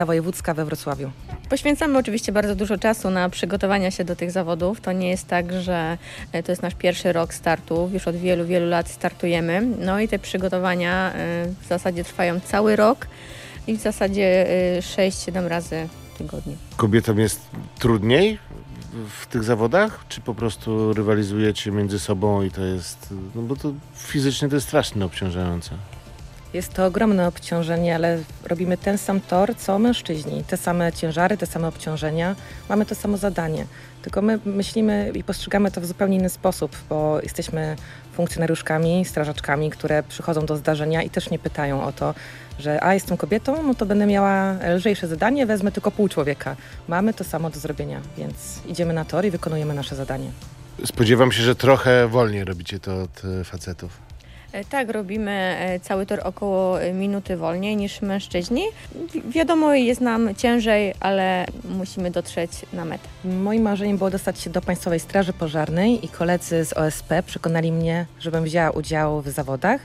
wojewódzka we Wrocławiu. Poświęcamy oczywiście bardzo dużo czasu na przygotowania się do tych zawodów. To nie jest tak, że to jest nasz pierwszy rok startów. Już od wielu, wielu lat startujemy. No i te przygotowania w zasadzie trwają cały rok i w zasadzie 6-7 razy w tygodniu. Kobietom jest trudniej w tych zawodach? Czy po prostu rywalizujecie między sobą i to jest... No bo to fizycznie to jest strasznie obciążające. Jest to ogromne obciążenie, ale robimy ten sam tor, co mężczyźni. Te same ciężary, te same obciążenia. Mamy to samo zadanie. Tylko my myślimy i postrzegamy to w zupełnie inny sposób, bo jesteśmy funkcjonariuszkami, strażaczkami, które przychodzą do zdarzenia i też nie pytają o to, że jestem kobietą, no to będę miała lżejsze zadanie, wezmę tylko pół człowieka. Mamy to samo do zrobienia, więc idziemy na tor i wykonujemy nasze zadanie. Spodziewam się, że trochę wolniej robicie to od facetów. Tak, robimy cały tor około minuty wolniej niż mężczyźni. Wiadomo, jest nam ciężej, ale musimy dotrzeć na metę. Moim marzeniem było dostać się do Państwowej Straży Pożarnej i koledzy z OSP przekonali mnie, żebym wzięła udział w zawodach,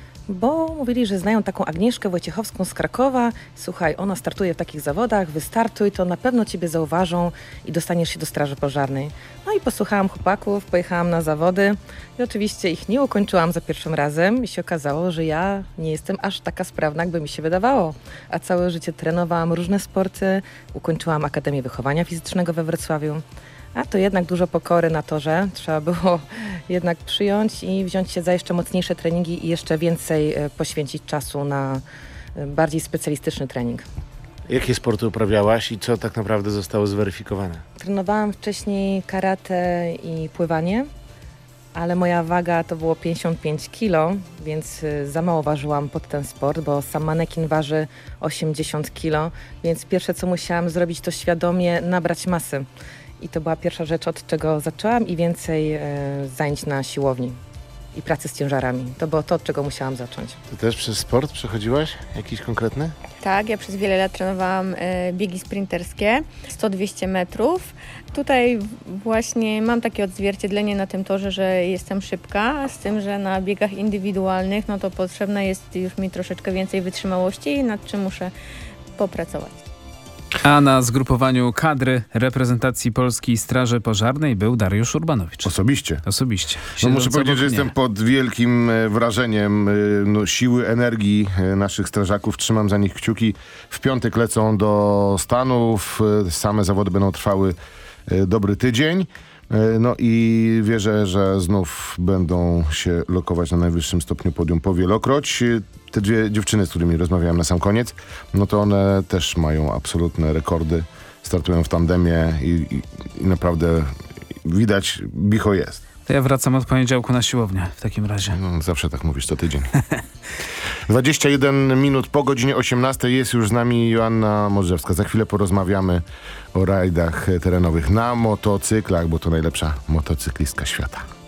bo mówili, że znają taką Agnieszkę Wojciechowską z Krakowa. Słuchaj, ona startuje w takich zawodach, wystartuj, to na pewno Ciebie zauważą i dostaniesz się do Straży Pożarnej. No i posłuchałam chłopaków, pojechałam na zawody i oczywiście ich nie ukończyłam za pierwszym razem i się okazało, że ja nie jestem aż taka sprawna, jakby mi się wydawało. A całe życie trenowałam różne sporty, ukończyłam Akademię Wychowania Fizycznego we Wrocławiu. A to jednak dużo pokory na torze. Trzeba było jednak przyjąć i wziąć się za jeszcze mocniejsze treningi i jeszcze więcej poświęcić czasu na bardziej specjalistyczny trening. Jakie sporty uprawiałaś i co tak naprawdę zostało zweryfikowane? Trenowałam wcześniej karate i pływanie, ale moja waga to było 55 kg, więc za mało ważyłam pod ten sport, bo sam manekin waży 80 kg, więc pierwsze co musiałam zrobić to świadomie nabrać masy. I to była pierwsza rzecz, od czego zaczęłam i więcej zajęć na siłowni i pracy z ciężarami. To było to, od czego musiałam zacząć. Ty też przez sport przechodziłaś? Jakiś konkretny? Tak, ja przez wiele lat trenowałam biegi sprinterskie, 100-200 metrów. Tutaj właśnie mam takie odzwierciedlenie na tym torze, że jestem szybka, z tym, że na biegach indywidualnych no to potrzebne jest już mi troszeczkę więcej wytrzymałości, nad czym muszę popracować. A na zgrupowaniu kadry reprezentacji Polskiej Straży Pożarnej był Dariusz Urbanowicz. Osobiście. No Muszę powiedzieć, że jestem pod wielkim wrażeniem siły, energii naszych strażaków. Trzymam za nich kciuki. W piątek lecą do Stanów. Same zawody będą trwały dobry tydzień. No i wierzę, że znów będą się lokować na najwyższym stopniu podium powielokroć. Te dwie dziewczyny, z którymi rozmawiałem na sam koniec, no to one też mają absolutne rekordy. Startują w tandemie i naprawdę widać, bicho jest. To ja wracam od poniedziałku na siłownię w takim razie. No, zawsze tak mówisz co tydzień. 21 minut po godzinie 18 jest już z nami Joanna Modrzewska. Za chwilę porozmawiamy o rajdach terenowych na motocyklach, bo to najlepsza motocyklistka świata.